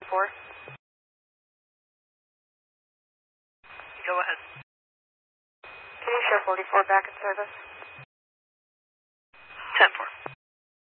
10-4. Go ahead. Can you show 44 back in service? 10-4.